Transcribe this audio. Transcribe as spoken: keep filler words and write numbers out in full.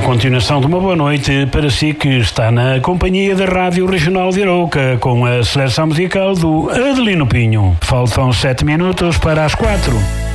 Continuação de uma boa noite para si que está na companhia da Rádio Regional de Arouca com a seleção musical do Adelino Pinho. Faltam sete minutos para as quatro.